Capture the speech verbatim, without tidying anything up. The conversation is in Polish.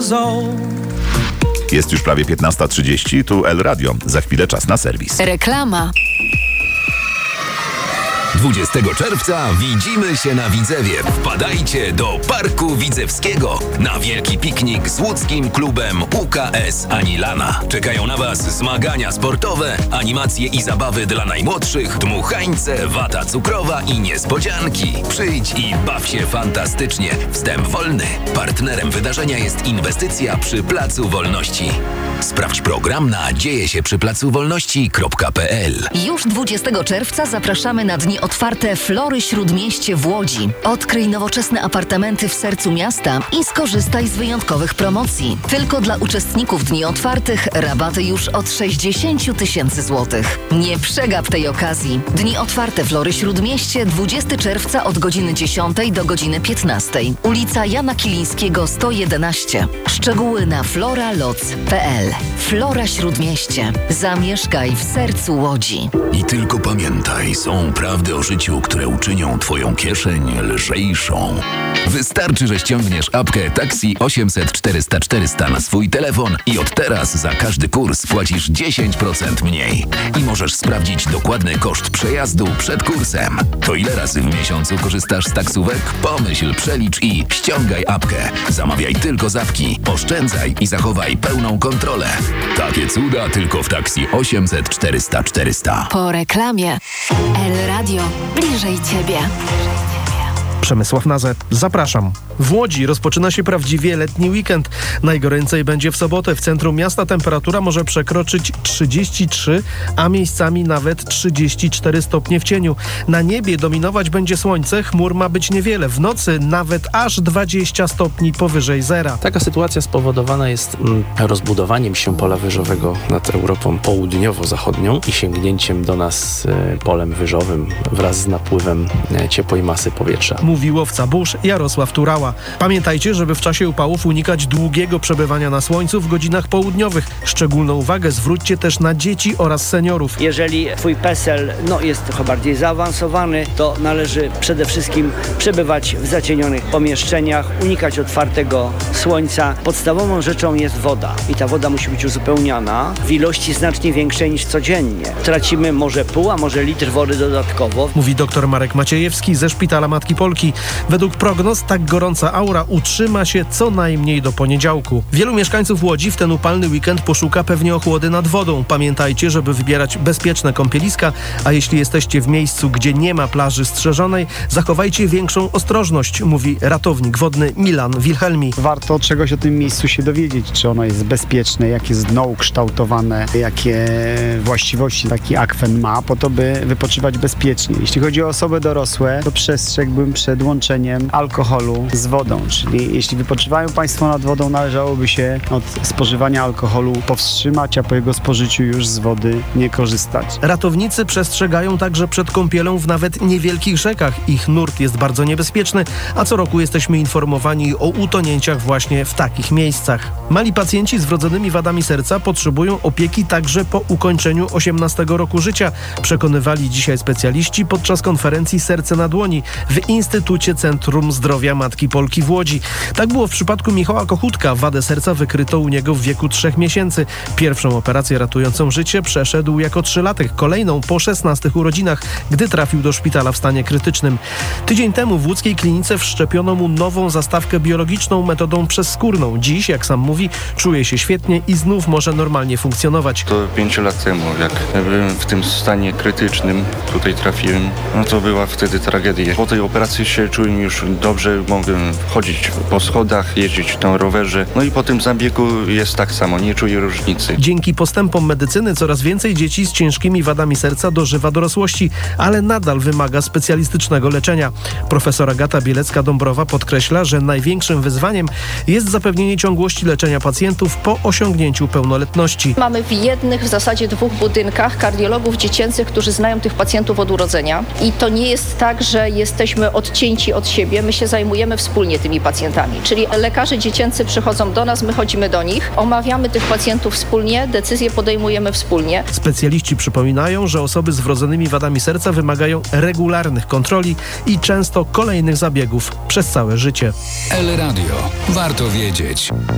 years old. Jest już prawie piętnasta trzydzieści, tu El Radio. Za chwilę czas na serwis. Reklama. dwudziestego czerwca widzimy się na Widzewie. Wpadajcie do Parku Widzewskiego na wielki piknik z łódzkim klubem U K S Anilana. Czekają na Was zmagania sportowe, animacje i zabawy dla najmłodszych, dmuchańce, wata cukrowa i niespodzianki. Przyjdź i baw się fantastycznie. Wstęp wolny. Partnerem wydarzenia jest inwestycja przy Placu Wolności. Sprawdź program na dzieje się przy placu wolności kropka p l. Już dwudziestego czerwca zapraszamy na dni otwarte Flory Śródmieście w Łodzi. Odkryj nowoczesne apartamenty w sercu miasta i skorzystaj z wyjątkowych promocji. Tylko dla uczestników dni otwartych rabaty już od sześćdziesiąt tysięcy złotych. Nie przegap tej okazji. Dni otwarte Flory Śródmieście dwudziestego czerwca od godziny dziesiątej do godziny piętnastej. Ulica Jana Kilińskiego sto jedenaście. Szczegóły na floraloc kropka p l. Flora Śródmieście. Zamieszkaj w sercu Łodzi. I tylko pamiętaj, są prawdy o życiu, które uczynią Twoją kieszeń lżejszą. Wystarczy, że ściągniesz apkę Taxi osiemset czterysta czterysta na swój telefon i od teraz za każdy kurs płacisz dziesięć procent mniej. I możesz sprawdzić dokładny koszt przejazdu przed kursem. To ile razy w miesiącu korzystasz z taksówek? Pomyśl, przelicz i ściągaj apkę. Zamawiaj tylko z apki, oszczędzaj i zachowaj pełną kontrolę. Takie cuda tylko w Taxi osiemset czterysta czterysta. Po reklamie. El Radio. Bliżej Ciebie. Przemysław Nazę. Zapraszam. W Łodzi rozpoczyna się prawdziwie letni weekend. Najgoręcej będzie w sobotę. W centrum miasta temperatura może przekroczyć trzydzieści trzy, a miejscami nawet trzydzieści cztery stopnie w cieniu. Na niebie dominować będzie słońce, chmur ma być niewiele. W nocy nawet aż dwadzieścia stopni powyżej zera. Taka sytuacja spowodowana jest mm, rozbudowaniem się pola wyżowego nad Europą południowo-zachodnią i sięgnięciem do nas y, polem wyżowym wraz z napływem y, ciepłej masy powietrza. Mówił łowca burz Jarosław Turała. Pamiętajcie, żeby w czasie upałów unikać długiego przebywania na słońcu w godzinach południowych. Szczególną uwagę zwróćcie też na dzieci oraz seniorów. Jeżeli twój PESEL no, jest trochę bardziej zaawansowany, to należy przede wszystkim przebywać w zacienionych pomieszczeniach, unikać otwartego słońca. Podstawową rzeczą jest woda i ta woda musi być uzupełniana w ilości znacznie większej niż codziennie. Tracimy może pół, a może litr wody dodatkowo. Mówi dr Marek Maciejewski ze Szpitala Matki Polki. Według prognoz tak gorąca aura utrzyma się co najmniej do poniedziałku. Wielu mieszkańców Łodzi w ten upalny weekend poszuka pewnie ochłody nad wodą. Pamiętajcie, żeby wybierać bezpieczne kąpieliska, a jeśli jesteście w miejscu, gdzie nie ma plaży strzeżonej, zachowajcie większą ostrożność, mówi ratownik wodny Milan Wilhelmi. Warto czegoś o tym miejscu się dowiedzieć, czy ono jest bezpieczne, jak jest dno ukształtowane, jakie właściwości taki akwen ma, po to, by wypoczywać bezpiecznie. Jeśli chodzi o osoby dorosłe, to przestrzegłbym przed łączeniem alkoholu z wodą, czyli jeśli wypoczywają Państwo nad wodą, należałoby się od spożywania alkoholu powstrzymać, a po jego spożyciu już z wody nie korzystać. Ratownicy przestrzegają także przed kąpielą w nawet niewielkich rzekach. Ich nurt jest bardzo niebezpieczny, a co roku jesteśmy informowani o utonięciach właśnie w takich miejscach. Mali pacjenci z wrodzonymi wadami serca potrzebują opieki także po ukończeniu osiemnastego roku życia, przekonywali dzisiaj specjaliści podczas konferencji Serce na dłoni w Instytucie Centrum Zdrowia Matki Polki w Łodzi. Tak było w przypadku Michała Kochutka. Wadę serca wykryto u niego w wieku trzech miesięcy. Pierwszą operację ratującą życie przeszedł jako trzylatek, kolejną po szesnastych urodzinach, gdy trafił do szpitala w stanie krytycznym. Tydzień temu w łódzkiej klinice wszczepiono mu nową zastawkę biologiczną metodą przezskórną. Dziś, jak sam mówi, czuje się świetnie i znów może normalnie funkcjonować. To pięć lat temu, jak byłem w tym stanie krytycznym, tutaj trafiłem, no to była wtedy tragedia. Po tej operacji się czułem już dobrze, mogłem chodzić po schodach, jeździć na rowerze, no i po tym zabiegu jest tak samo, nie czuję różnicy. Dzięki postępom medycyny coraz więcej dzieci z ciężkimi wadami serca dożywa dorosłości, ale nadal wymaga specjalistycznego leczenia. Profesor Agata Bielecka-Dąbrowa podkreśla, że największym wyzwaniem jest zapewnienie ciągłości leczenia pacjentów po osiągnięciu pełnoletności. Mamy w jednych, w zasadzie dwóch budynkach kardiologów dziecięcych, którzy znają tych pacjentów od urodzenia i to nie jest tak, że jesteśmy odcięci od siebie, my się zajmujemy wspólnie tymi pacjentami, czyli lekarze dziecięcy przychodzą do nas, my chodzimy do nich, omawiamy tych pacjentów wspólnie, decyzje podejmujemy wspólnie. Specjaliści przypominają, że osoby z wrodzonymi wadami serca wymagają regularnych kontroli i często kolejnych zabiegów przez całe życie. El Radio. Warto wiedzieć.